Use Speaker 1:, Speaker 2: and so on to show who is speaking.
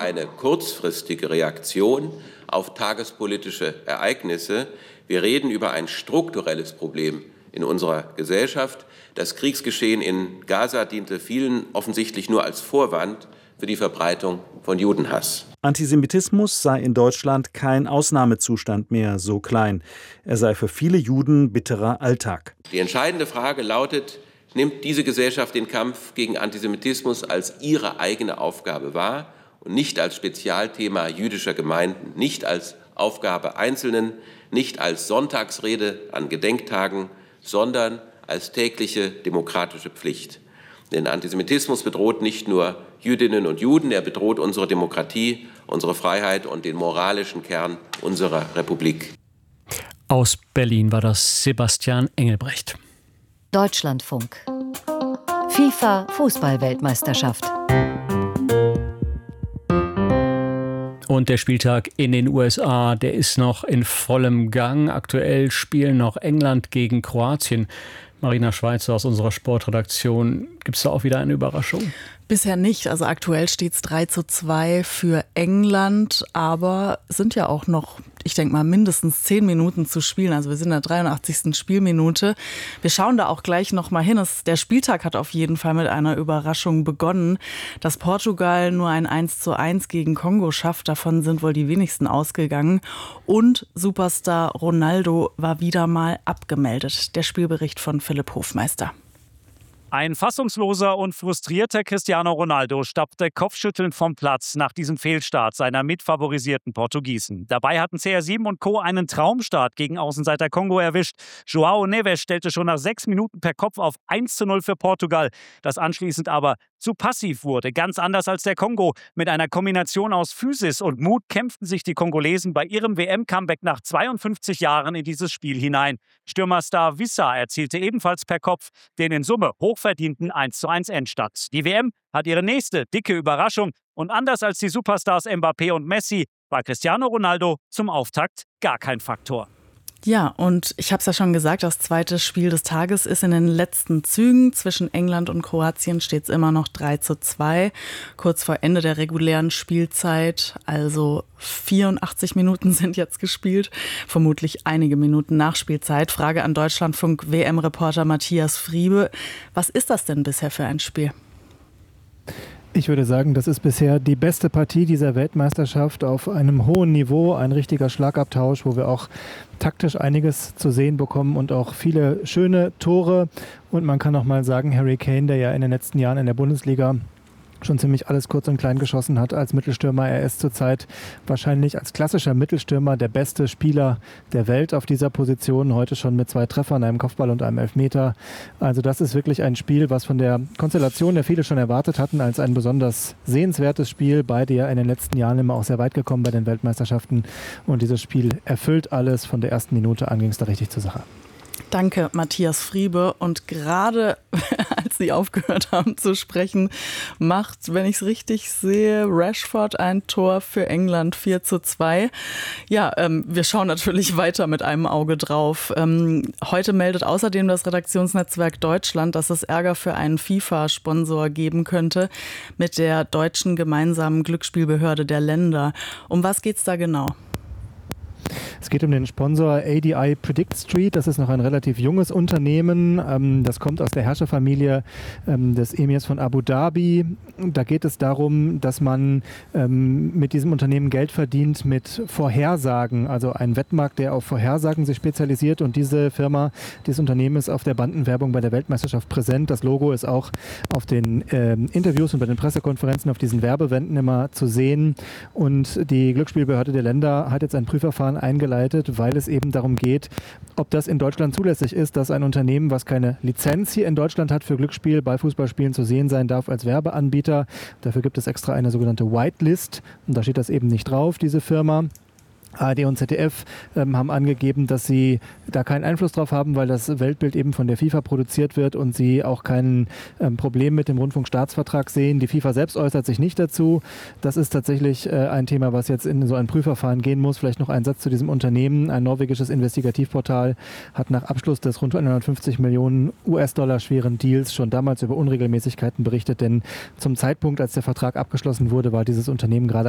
Speaker 1: eine kurzfristige Reaktion auf tagespolitische Ereignisse. Wir reden über ein strukturelles Problem in unserer Gesellschaft. Das Kriegsgeschehen in Gaza diente vielen offensichtlich nur als Vorwand für die Verbreitung von Judenhass.
Speaker 2: Antisemitismus sei in Deutschland kein Ausnahmezustand mehr, so Klein. Er sei für viele Juden bitterer Alltag.
Speaker 1: Die entscheidende Frage lautet: Nimmt diese Gesellschaft den Kampf gegen Antisemitismus als ihre eigene Aufgabe wahr und nicht als Spezialthema jüdischer Gemeinden, nicht als Aufgabe Einzelnen, nicht als Sonntagsrede an Gedenktagen, sondern als tägliche demokratische Pflicht? Denn Antisemitismus bedroht nicht nur Jüdinnen und Juden, er bedroht unsere Demokratie, unsere Freiheit und den moralischen Kern unserer Republik.
Speaker 3: Aus Berlin war das Sebastian Engelbrecht.
Speaker 4: Deutschlandfunk. FIFA Fußball-Weltmeisterschaft.
Speaker 3: Und der Spieltag in den USA, der ist noch in vollem Gang. Aktuell spielen noch England gegen Kroatien. Marina Schweizer aus unserer Sportredaktion, gibt es da auch wieder eine Überraschung?
Speaker 5: Bisher nicht. Also aktuell steht es 3:2 für England, aber es sind ja auch noch, ich denke mal, mindestens 10 Minuten zu spielen. Also wir sind in der 83. Spielminute. Wir schauen da auch gleich noch mal hin. Der Spieltag hat auf jeden Fall mit einer Überraschung begonnen. Dass Portugal nur ein 1:1 gegen Kongo schafft, davon sind wohl die wenigsten ausgegangen. Und Superstar Ronaldo war wieder mal abgemeldet. Der Spielbericht von Philipp Hofmeister.
Speaker 6: Ein fassungsloser und frustrierter Cristiano Ronaldo stapfte kopfschüttelnd vom Platz nach diesem Fehlstart seiner mitfavorisierten Portugiesen. Dabei hatten CR7 und Co. einen Traumstart gegen Außenseiter Kongo erwischt. João Neves stellte schon nach 6 Minuten per Kopf auf 1:0 für Portugal, das anschließend aber zu passiv wurde. Ganz anders als der Kongo. Mit einer Kombination aus Physis und Mut kämpften sich die Kongolesen bei ihrem WM-Comeback nach 52 Jahren in dieses Spiel hinein. Stürmerstar Wissa erzielte ebenfalls per Kopf den in Summe hochverdienten 1:1 Endstand. Die WM hat ihre nächste dicke Überraschung und anders als die Superstars Mbappé und Messi war Cristiano Ronaldo zum Auftakt gar kein Faktor.
Speaker 5: Ja, und ich habe es ja schon gesagt, das zweite Spiel des Tages ist in den letzten Zügen. Zwischen England und Kroatien steht es immer noch 3:2. Kurz vor Ende der regulären Spielzeit, also 84 Minuten sind jetzt gespielt. Vermutlich einige Minuten Nachspielzeit. Frage an Deutschlandfunk WM-Reporter Matthias Friebe. Was ist das denn bisher für ein Spiel?
Speaker 7: Ich würde sagen, das ist bisher die beste Partie dieser Weltmeisterschaft auf einem hohen Niveau. Ein richtiger Schlagabtausch, wo wir auch taktisch einiges zu sehen bekommen und auch viele schöne Tore. Und man kann auch mal sagen, Harry Kane, der ja in den letzten Jahren in der Bundesliga schon ziemlich alles kurz und klein geschossen hat als Mittelstürmer. Er ist zurzeit wahrscheinlich als klassischer Mittelstürmer der beste Spieler der Welt auf dieser Position. Heute schon mit 2 Treffern, einem Kopfball und einem Elfmeter. Also das ist wirklich ein Spiel, was von der Konstellation, der viele schon erwartet hatten, als ein besonders sehenswertes Spiel. Beide ja in den letzten Jahren immer auch sehr weit gekommen bei den Weltmeisterschaften. Und dieses Spiel erfüllt alles. Von der ersten Minute an ging es da richtig zur Sache.
Speaker 5: Danke, Matthias Friebe. Und gerade als Sie aufgehört haben zu sprechen, macht, wenn ich es richtig sehe, Rashford ein Tor für England 4:2. Ja, wir schauen natürlich weiter mit einem Auge drauf. Heute meldet außerdem das Redaktionsnetzwerk Deutschland, dass es Ärger für einen FIFA-Sponsor geben könnte mit der deutschen gemeinsamen Glücksspielbehörde der Länder. Um was geht's da genau?
Speaker 7: Es geht um den Sponsor ADI Predict Street. Das ist noch ein relativ junges Unternehmen. Das kommt aus der Herrscherfamilie des Emirs von Abu Dhabi. Da geht es darum, dass man mit diesem Unternehmen Geld verdient mit Vorhersagen. Also ein Wettmarkt, der auf Vorhersagen sich spezialisiert. Und diese Firma, dieses Unternehmen ist auf der Bandenwerbung bei der Weltmeisterschaft präsent. Das Logo ist auch auf den Interviews und bei den Pressekonferenzen auf diesen Werbewänden immer zu sehen. Und die Glücksspielbehörde der Länder hat jetzt ein Prüfverfahren eingeleitet, weil es eben darum geht, ob das in Deutschland zulässig ist, dass ein Unternehmen, was keine Lizenz hier in Deutschland hat für Glücksspiel, bei Fußballspielen zu sehen sein darf als Werbeanbieter. Dafür gibt es extra eine sogenannte Whitelist und da steht das eben nicht drauf, diese Firma. ARD und ZDF haben angegeben, dass sie da keinen Einfluss drauf haben, weil das Weltbild eben von der FIFA produziert wird und sie auch kein Problem mit dem Rundfunkstaatsvertrag sehen. Die FIFA selbst äußert sich nicht dazu. Das ist tatsächlich ein Thema, was jetzt in so ein Prüfverfahren gehen muss. Vielleicht noch ein Satz zu diesem Unternehmen. Ein norwegisches Investigativportal hat nach Abschluss des rund 150 Millionen US-Dollar schweren Deals schon damals über Unregelmäßigkeiten berichtet, denn zum Zeitpunkt, als der Vertrag abgeschlossen wurde, war dieses Unternehmen gerade